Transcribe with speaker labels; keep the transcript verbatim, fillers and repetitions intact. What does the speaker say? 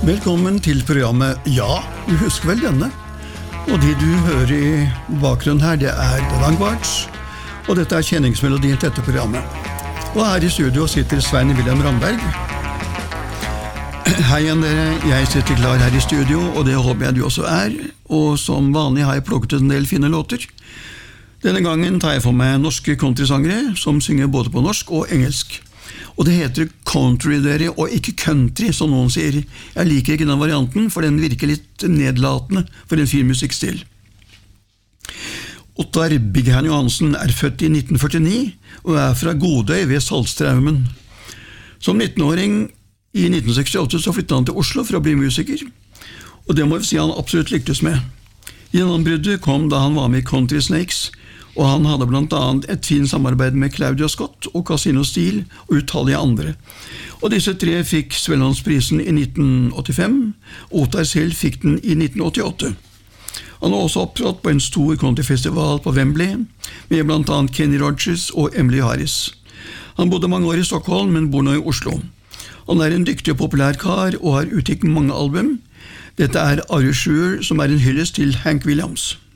Speaker 1: Velkommen til programmet Ja, du husker vel denne? Og de du hører i bakgrunnen her, det er The Langvards, og dette er kjenningsmelodien til dette programmet. Og her i studio sitter Svein Wilhelm Ramberg. Hei igjen dere, jeg sitter klar her i studio, og det håper jeg du også er, og som vanlig har jeg plukket en del fine låter. Denne gangen tar jeg for meg norske countrysangere som synger både på norsk og engelsk. Og det heter country dere, og ikke country, som noen sier. Jeg liker ikke den varianten, for den virker litt nedlatende for en fin musikkstil. Ottar Bighan Johansen er født i nitten førtini, og er fra Godøy ved Saltstraumen. Som nittenåring i nitten sekstiåtte så flyttet han til Oslo for å bli musiker, og det må vi si han absolutt lyktes med. Gjennombruddet kom da han var med i Country Snakes, og han hadde blant annet et fint samarbeid med Claudia Scott og Casino Steel og utallige andre. Og disse tre fikk Svellandsprisen i nitten åttifem, og Ottar selv fikk den i nitten åttiåtte. Han var også opptrådt på en stor countryfestival på Wembley, med blant annet Kenny Rogers og Emily Harris. Han bodde mange år i Stockholm, men bor nå i Oslo. Han er en dyktig og populær kar, og har utgitt mange album. Dette er Are You Sure, som er en hyllest til Hank Williams.